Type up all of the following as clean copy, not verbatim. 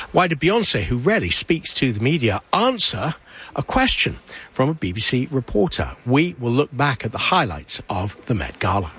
Why did Beyoncé, who rarely speaks to the media, answer a question from a BBC reporter? We will look back at the highlights of the Met Gala.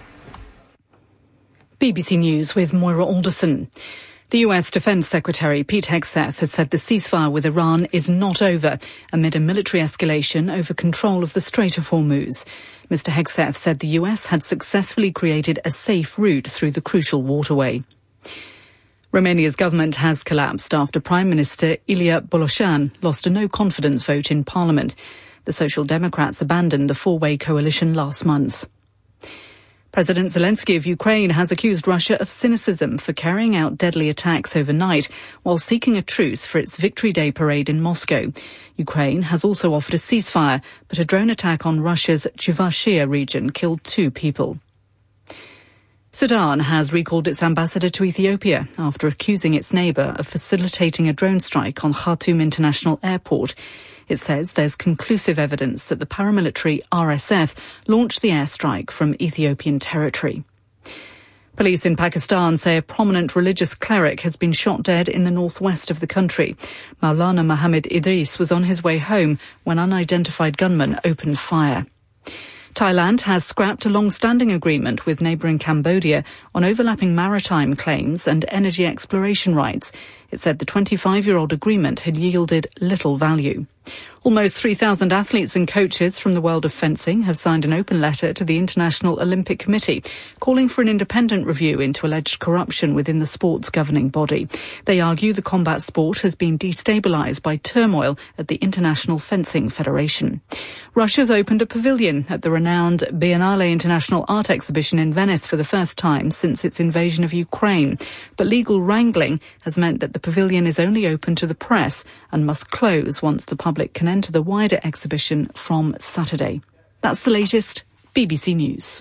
BBC News with Moira Alderson. The US Defense Secretary Pete Hegseth has said the ceasefire with Iran is not over amid a military escalation over control of the Strait of Hormuz. Mr. Hegseth said the US had successfully created a safe route through the crucial waterway. Romania's government has collapsed after Prime Minister Ilie Boloșan lost a no-confidence vote in Parliament. The Social Democrats abandoned the four-way coalition last month. President Zelensky of Ukraine has accused Russia of cynicism for carrying out deadly attacks overnight while seeking a truce for its Victory Day parade in Moscow. Ukraine has also offered a ceasefire, but a drone attack on Russia's Chuvashia region killed 2 people. Sudan has recalled its ambassador to Ethiopia after accusing its neighbour of facilitating a drone strike on Khartoum International Airport. It says there's conclusive evidence that the paramilitary RSF launched the airstrike from Ethiopian territory. Police in Pakistan say a prominent religious cleric has been shot dead in the northwest of the country. Maulana Muhammad Idris was on his way home when unidentified gunmen opened fire. Thailand has scrapped a long-standing agreement with neighbouring Cambodia on overlapping maritime claims and energy exploration rights. It said the 25-year-old agreement had yielded little value. Almost 3,000 athletes and coaches from the world of fencing have signed an open letter to the International Olympic Committee calling for an independent review into alleged corruption within the sport's governing body. They argue the combat sport has been destabilised by turmoil at the International Fencing Federation. Russia's opened a pavilion at the renowned Biennale International Art Exhibition in Venice for the first time since its invasion of Ukraine. But legal wrangling has meant that the pavilion is only open to the press and must close once the public can enter the wider exhibition from Saturday. That's the latest. BBC News.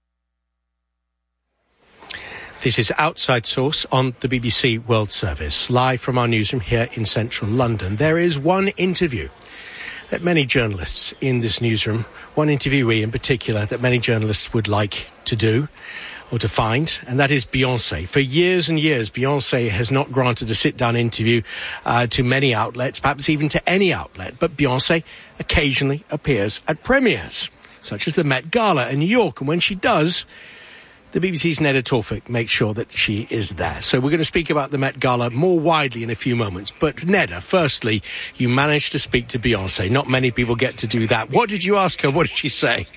This is Outside Source on the BBC World Service, live from our newsroom here in central London. There is one interview that many journalists in this newsroom, one interviewee in particular that many journalists would like to do or to find, and that is Beyoncé. For years and years, Beyoncé has not granted a sit-down interview to many outlets, perhaps even to any outlet, but Beyoncé occasionally appears at premieres, such as the Met Gala in New York, and when she does, the BBC's Neda Tawfik makes sure that she is there. So we're going to speak about the Met Gala more widely in a few moments. But Neda, firstly, you managed to speak to Beyoncé. Not many people get to do that. What did you ask her? What did she say?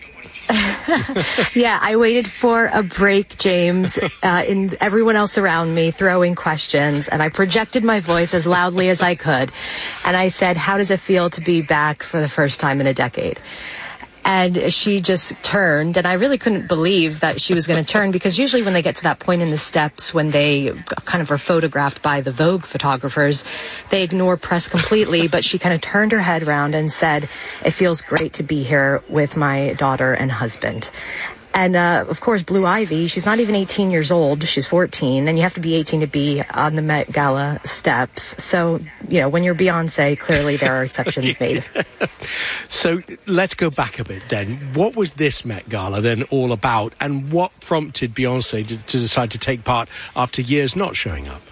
Yeah, I waited for a break, James, in everyone else around me throwing questions, and I projected my voice as loudly as I could. And I said, how does it feel to be back for the first time in a decade? And she just turned, and I really couldn't believe that she was going to turn, because usually when they get to that point in the steps, when they kind of are photographed by the Vogue photographers, they ignore press completely. But she kind of turned her head around and said, it feels great to be here with my daughter and husband. And, of course, Blue Ivy, she's not even 18 years old. She's 14, and you have to be 18 to be on the Met Gala steps. So, you know, when you're Beyonce, clearly there are exceptions made. So let's go back a bit then. What was this Met Gala then all about, and what prompted Beyonce to decide to take part after years not showing up?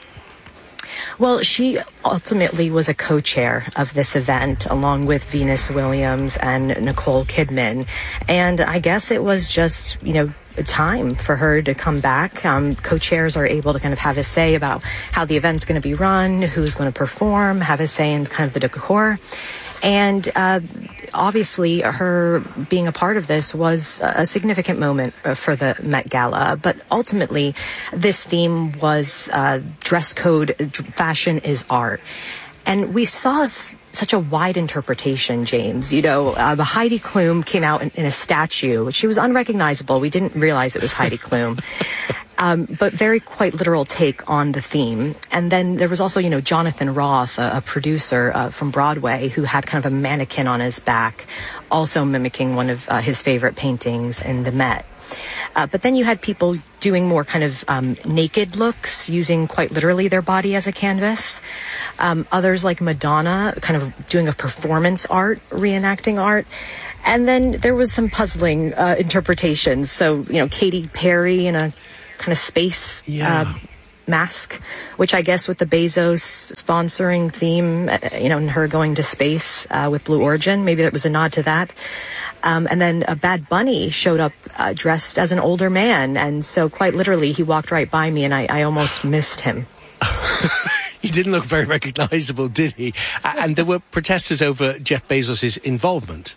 Well, she ultimately was a co-chair of this event along with Venus Williams and Nicole Kidman. And I guess it was just, you know, time for her to come back. Co-chairs are able to kind of have a say about how the event's going to be run, who's going to perform, have a say in kind of the decor. And obviously, her being a part of this was a significant moment for the Met Gala. But ultimately, this theme was dress code, fashion is art. And we saw such a wide interpretation, James. You know, Heidi Klum came out in a statue. She was unrecognizable. We didn't realize it was Heidi Klum. But very quite literal take on the theme. And then there was also, you know, Jonathan Roth, a producer from Broadway, who had kind of a mannequin on his back, also mimicking one of his favorite paintings in the Met. But then you had people doing more kind of naked looks, using quite literally their body as a canvas. Others like Madonna kind of doing a performance art, reenacting art. And then there was some puzzling interpretations. So, you know, Katy Perry in a kind of space mask, which I guess with the Bezos sponsoring theme, and her going to space with Blue Origin, maybe that was a nod to that. And then Bad Bunny showed up dressed as an older man. And so quite literally, he walked right by me and I almost missed him. He didn't look very recognizable, did he? And there were protesters over Jeff Bezos' involvement.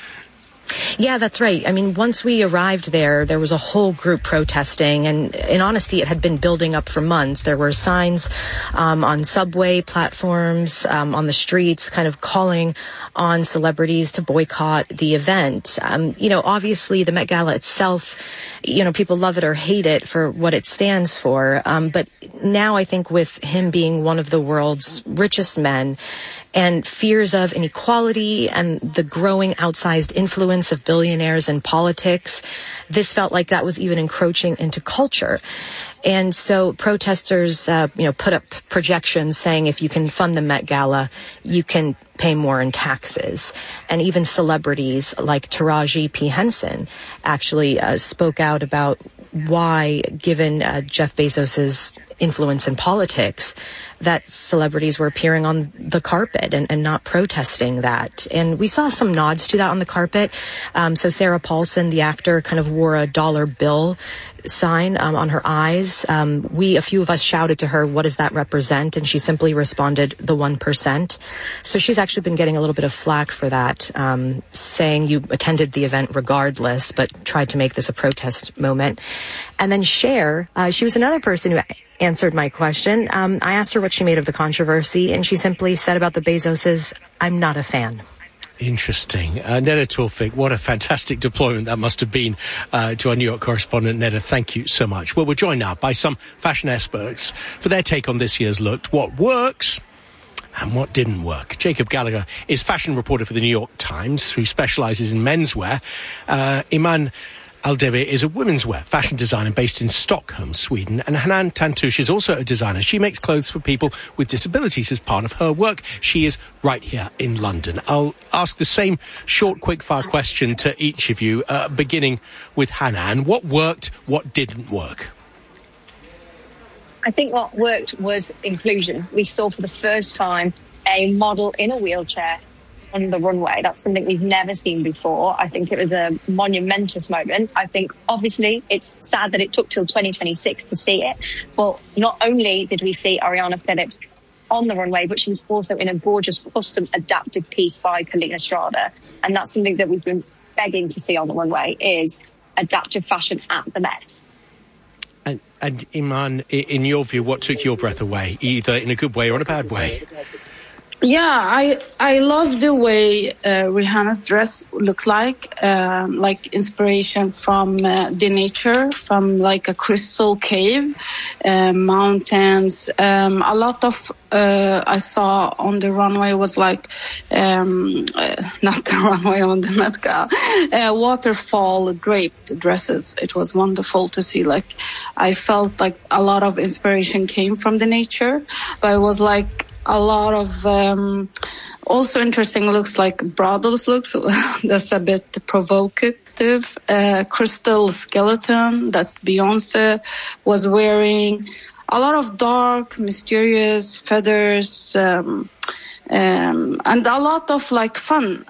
Yeah, that's right. I mean, once we arrived there was a whole group protesting, and in honesty, it had been building up for months. There were signs on subway platforms, on the streets, kind of calling on celebrities to boycott the event. Obviously, the Met Gala itself, people love it or hate it for what it stands for. But now I think with him being one of the world's richest men, and fears of inequality and the growing outsized influence of billionaires in politics, this felt like that was even encroaching into culture. And so protesters, put up projections saying if you can fund the Met Gala, you can pay more in taxes. And even celebrities like Taraji P. Henson actually spoke out about why, given Jeff Bezos's influence in politics, that celebrities were appearing on the carpet and not protesting that. And we saw some nods to that on the carpet. So Sarah Paulson, the actor, kind of wore a dollar bill sign on her eyes. A few of us shouted to her, "What does that represent?" And she simply responded, "The 1%. So she's actually been getting a little bit of flack for that, saying you attended the event regardless, but tried to make this a protest moment. And then Cher, she was another person who answered my question. I asked her what she made of the controversy, and she simply said about the Bezoses, "I'm not a fan." Interesting. Neda Tawfik, what a fantastic deployment that must have been to our New York correspondent. Neda, thank you so much. Well, we're joined now by some fashion experts for their take on this year's look, what works and what didn't work. Jacob Gallagher is fashion reporter for the New York Times, who specialises in menswear. Iman Aldebe is a women's wear fashion designer based in Stockholm, Sweden. And Hanan Tantoush is also a designer. She makes clothes for people with disabilities as part of her work. She is right here in London. I'll ask the same short, quick-fire question to each of you, beginning with Hanan. What worked? What didn't work? I think what worked was inclusion. We saw for the first time a model in a wheelchair on the runway. That's something we've never seen before. I think it was a monumentous moment. I think obviously it's sad that it took till 2026 to see it, but not only did we see Ariana Phillips on the runway, but she was also in a gorgeous custom adapted piece by Kalina Strada. And that's something that we've been begging to see on the runway, is adaptive fashion at the Met. And Iman, in your view, what took your breath away, either in a good way or in a bad way? Yeah, I love the way Rihanna's dress looked like inspiration from the nature, from like a crystal cave, mountains. A lot of I saw on the runway was like, not the runway, on the Met Gala, waterfall draped dresses. It was wonderful to see. Like, I felt like a lot of inspiration came from the nature, but it was like a lot of also interesting looks, like Broadles looks. That's a bit provocative. Crystal skeleton that Beyonce was wearing. A lot of dark, mysterious feathers, and a lot of like fun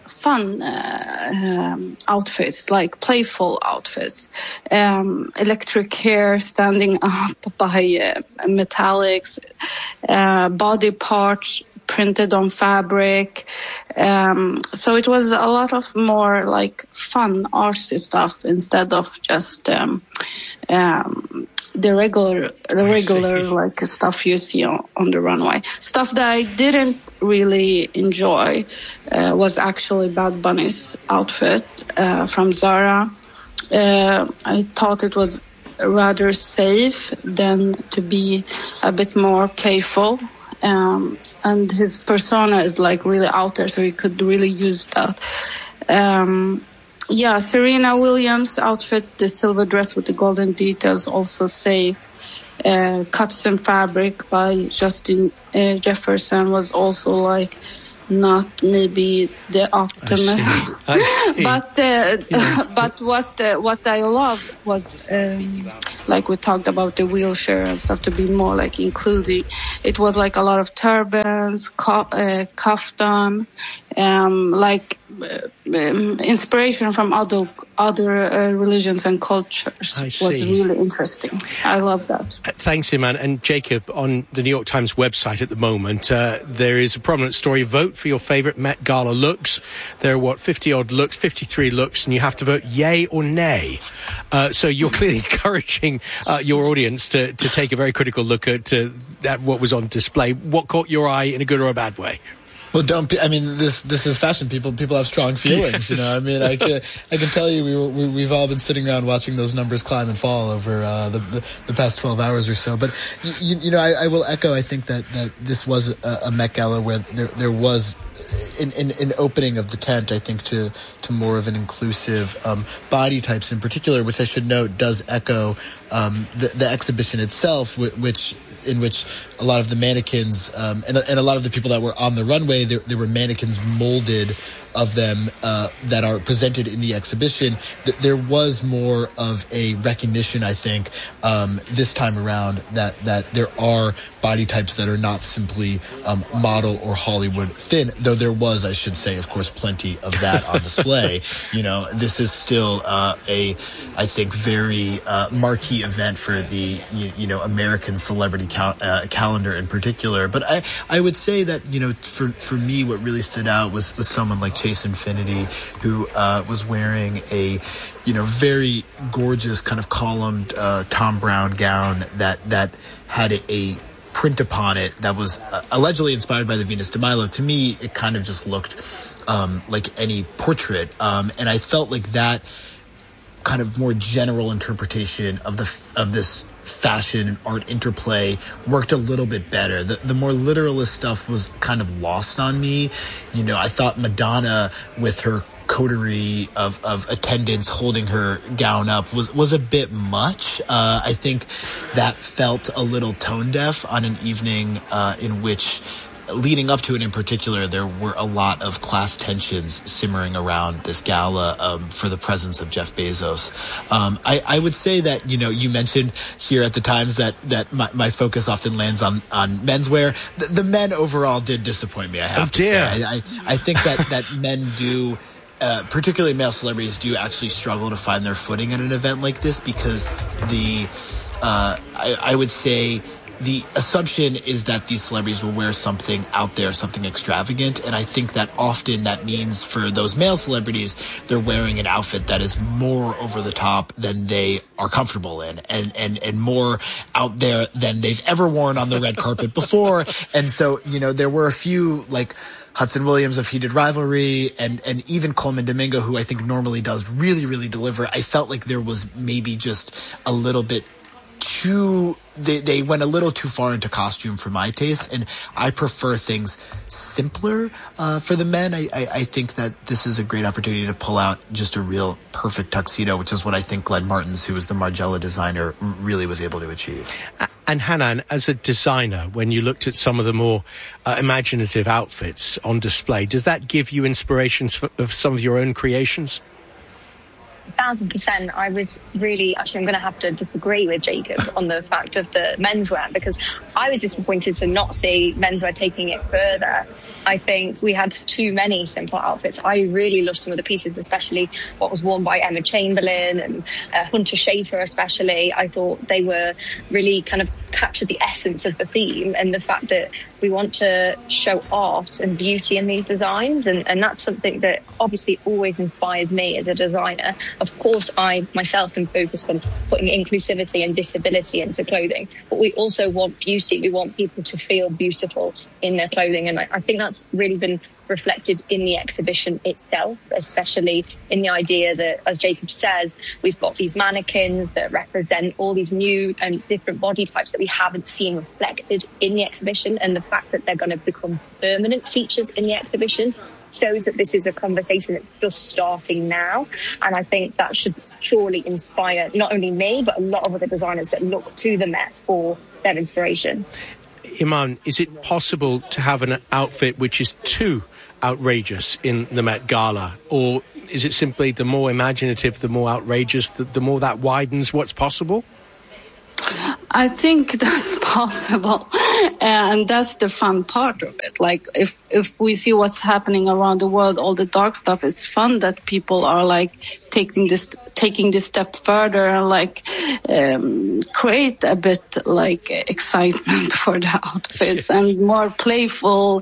outfits, like playful outfits. Electric hair standing up by metallics, body parts printed on fabric. So it was a lot of more like fun, artsy stuff instead of just the regular like stuff you see on the runway. Stuff that I didn't really enjoy was actually Bad Bunny's outfit from Zara. I thought it was rather safe than to be a bit more playful. And his persona is like really out there, so he could really use that. Serena Williams' outfit, the silver dress with the golden details, also safe. Custom fabric by Justin Jefferson was also like not maybe the optimum. I see. But what I loved was like we talked about the wheelchair and stuff, to be more like including. It was like a lot of turbans, kaftan, inspiration from other religions and cultures. I see. Was really interesting. I love that. Thanks, Iman. And Jacob, on the New York Times website at the moment, there is a prominent story: vote for your favourite Met Gala looks. There are 50-odd looks, 53 looks, and you have to vote yay or nay. So you're clearly encouraging your audience to take a very critical look at what was on display. What caught your eye in a good or a bad way? Well, this is fashion. People have strong feelings, Yes. I mean, I can tell you we've all been sitting around watching those numbers climb and fall over the past 12 hours or so. But I will echo. I think that this was a Met Gala where there was an opening of the tent, I think, to more of an inclusive body types in particular, which I should note does echo the exhibition itself, in which a lot of the mannequins and a lot of the people that were on the runway, there were mannequins molded of them that are presented in the exhibition. There was more of a recognition, I think, this time around that there are body types that are not simply model or Hollywood thin, though there was, I should say, of course, plenty of that on display. This is still I think, very marquee event for the American celebrity calendar in particular. But I would say that for me, what really stood out was someone like Chase Infinity, who was wearing a very gorgeous kind of columned Tom Brown gown that had a print upon it that was allegedly inspired by the Venus de Milo. To me, it kind of just looked like any portrait, and I felt like that kind of more general interpretation of this fashion and art interplay worked a little bit better. The more literalist stuff was kind of lost on me. I thought Madonna, with her coterie of attendants holding her gown up, was a bit much. I think that felt a little tone deaf on an evening in which, leading up to it in particular, there were a lot of class tensions simmering around this gala for the presence of Jeff Bezos. I would say that, you mentioned here at the Times that my focus often lands on menswear. The men overall did disappoint me, I have to say. I think that men do, particularly male celebrities, do actually struggle to find their footing at an event like this, because I would say the assumption is that these celebrities will wear something out there, something extravagant. And I think that often that means for those male celebrities, they're wearing an outfit that is more over the top than they are comfortable in, and more out there than they've ever worn on the red carpet before. And so, there were a few, like Hudson Williams of Heated Rivalry, and even Coleman Domingo, who I think normally does really, really deliver. I felt like there was maybe just a little bit they went a little too far into costume for my taste, and I prefer things simpler for the men. I think that this is a great opportunity to pull out just a real perfect tuxedo, which is what I think Glenn Martins, who is the Margiela designer, really was able to achieve. And Hanan, as a designer, when you looked at some of the more imaginative outfits on display, does that give you inspirations of some of your own creations? 1,000%. I was really, actually, I'm going to have to disagree with Jacob on the fact of the menswear, because I was disappointed to not see menswear taking it further. I think we had too many simple outfits. I really loved some of the pieces, especially what was worn by Emma Chamberlain and Hunter Schafer especially. I thought they were really kind of captured the essence of the theme, and the fact that we want to show art and beauty in these designs, and that's something that obviously always inspires me as a designer. Of course, I myself am focused on putting inclusivity and disability into clothing, but we also want beauty. We want people to feel beautiful in their clothing, and I think that's really been reflected in the exhibition itself, especially in the idea that, as Jacob says, we've got these mannequins that represent all these new and different body types that we haven't seen reflected in the exhibition, and the fact that they're going to become permanent features in the exhibition shows that this is a conversation that's just starting now. And I think that should surely inspire not only me, but a lot of other designers that look to the Met for their inspiration. Iman, is it possible to have an outfit which is too outrageous in the Met Gala, or is it simply the more imaginative, the more outrageous, the more that widens what's possible? I think that's possible, and that's the fun part of it. Like if we see what's happening around the world, all the dark stuff, it's fun that people are like taking this step further and like create a bit like excitement for the outfits and more playful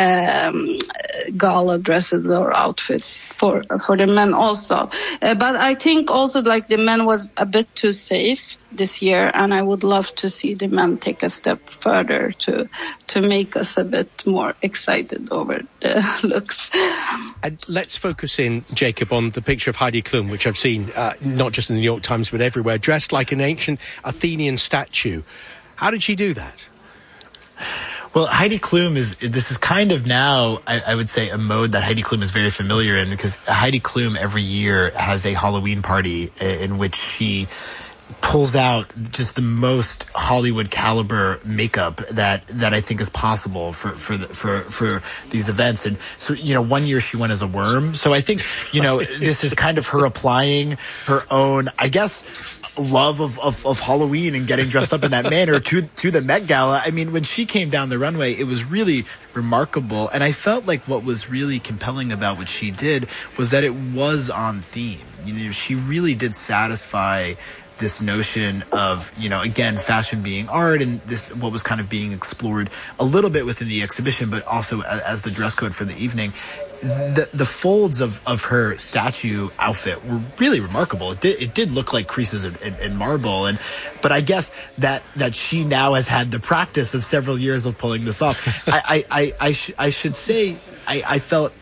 gala dresses or outfits for the men also. But I think also like the men was a bit too safe this year, and I would love to see the men take a step further to make us a bit more excited over the looks. And let's focus in, Jacob, on the picture of Heidi Klum, which I've seen not just in the New York Times but everywhere, dressed like an ancient Athenian statue. How did she do that? Well, Heidi Klum this is kind of now, I would say, a mode that Heidi Klum is very familiar in, because Heidi Klum every year has a Halloween party in which she pulls out just the most Hollywood caliber makeup that I think is possible for these events. And so, one year she went as a worm. So I think, this is kind of her applying her own, I guess, love of Halloween and getting dressed up in that manner to the Met Gala. I mean, when she came down the runway, it was really remarkable. And I felt like what was really compelling about what she did was that it was on theme. She really did satisfy this notion of, again, fashion being art, and this what was kind of being explored a little bit within the exhibition, but also as the dress code for the evening. The folds of her statue outfit were really remarkable. It did look like creases in marble, but I guess that she now has had the practice of several years of pulling this off. I should say I felt.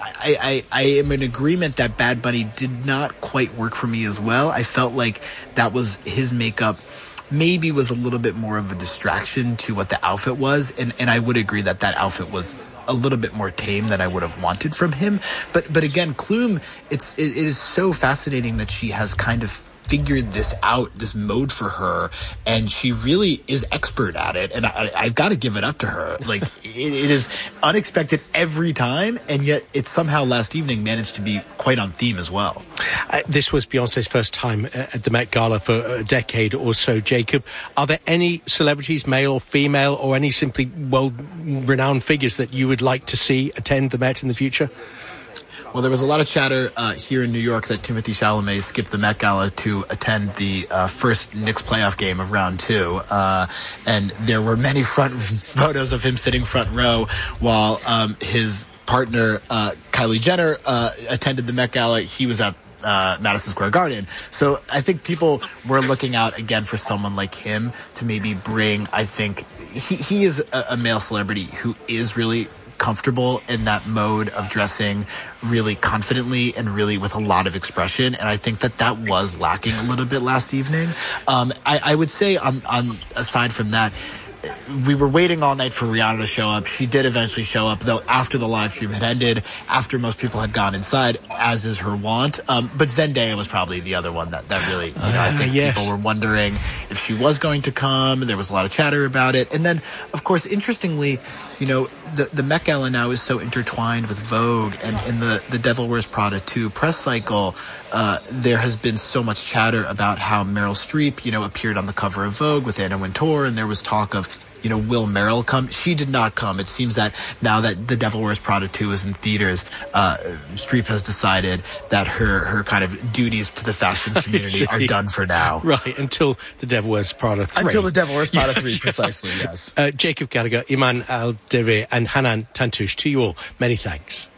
I am in agreement that Bad Bunny did not quite work for me as well. I felt like that was his makeup maybe was a little bit more of a distraction to what the outfit was. And I would agree that outfit was a little bit more tame than I would have wanted from him. But again, Klum, it is so fascinating that she has kind of figured this out, this mode for her, and she really is expert at it, and I've got to give it up to her. Like, it is unexpected every time, and yet it somehow last evening managed to be quite on theme as well. This was Beyonce's first time at the Met Gala for a decade or so. Jacob, are there any celebrities, male or female, or any simply well-renowned figures that you would like to see attend the Met in the future? Well, there was a lot of chatter here in New York that Timothée Chalamet skipped the Met Gala to attend the first Knicks playoff game of round 2. And there were many front photos of him sitting front row while his partner, Kylie Jenner, attended the Met Gala. He was at Madison Square Garden. So I think people were looking out again for someone like him to maybe bring, I think, he is a male celebrity who is really comfortable in that mode of dressing really confidently and really with a lot of expression, and I think that was lacking a little bit last evening. I would say on aside from that, we were waiting all night for Rihanna to show up. She did eventually show up, though, after the live stream had ended, after most people had gone inside, as is her wont. But Zendaya was probably the other one that really, I think people were wondering if she was going to come. There was a lot of chatter about it. And then, of course, interestingly, the Met Gala now is so intertwined with Vogue and in the Devil Wears Prada 2 press cycle. There has been so much chatter about how Meryl Streep, appeared on the cover of Vogue with Anna Wintour, and there was talk of, will Meryl come? She did not come. It seems that now that The Devil Wears Prada 2 is in theaters, Streep has decided that her kind of duties to the fashion community are done for now. Right, until The Devil Wears Prada 3. Until The Devil Wears Prada 3, precisely, yes. Jacob Gallagher, Iman Al-Devir and Hanan Tantoush, to you all, many thanks.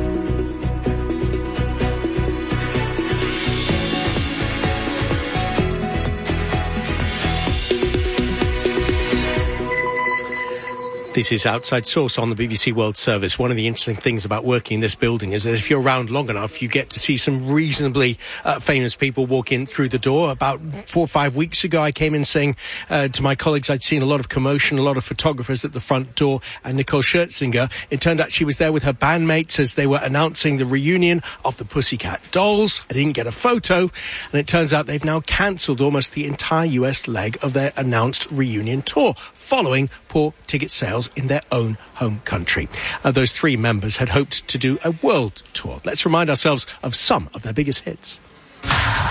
This is Outside Source on the BBC World Service. One of the interesting things about working in this building is that if you're around long enough, you get to see some reasonably famous people walk in through the door. About 4 or 5 weeks ago, I came in saying to my colleagues I'd seen a lot of commotion, a lot of photographers at the front door, and Nicole Scherzinger. It turned out she was there with her bandmates as they were announcing the reunion of the Pussycat Dolls. I didn't get a photo, and it turns out they've now cancelled almost the entire US leg of their announced reunion tour, following poor ticket sales in their own home country. Those 3 members had hoped to do a world tour. Let's remind ourselves of some of their biggest hits.